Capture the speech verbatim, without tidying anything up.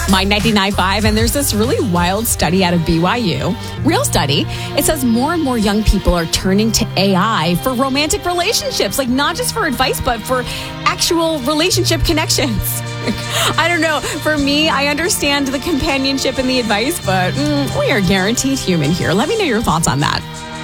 My ninety-nine point five, and there's this really wild study out of B Y U. Real study. It says more and more young people are turning to A I for romantic relationships, like not just for advice, but for actual relationship connections. I don't know. For me, I understand the companionship and the advice, but mm, we are guaranteed human here. Let me know your thoughts on that.